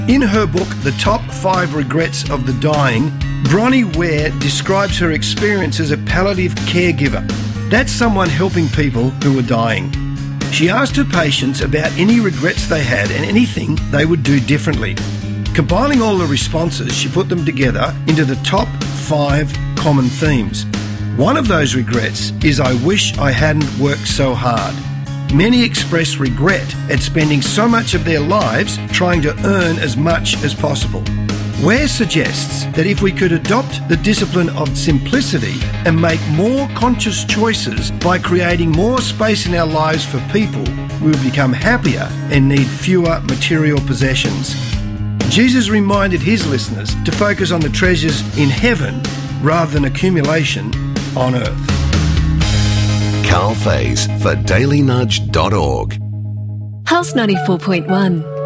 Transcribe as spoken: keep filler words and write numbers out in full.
In her book, The Top Five Regrets of the Dying, Bronnie Ware describes her experience as a palliative caregiver. That's someone helping people who are dying. She asked her patients about any regrets they had and anything they would do differently. Compiling all the responses, she put them together into the top five common themes. One of those regrets is, I wish I hadn't worked so hard. Many express regret at spending so much of their lives trying to earn as much as possible. Ware suggests that if we could adopt the discipline of simplicity and make more conscious choices by creating more space in our lives for people, we will become happier and need fewer material possessions. Jesus reminded his listeners to focus on the treasures in heaven rather than accumulation on earth. Carl Faze for daily nudge dot org. House ninety-four point one.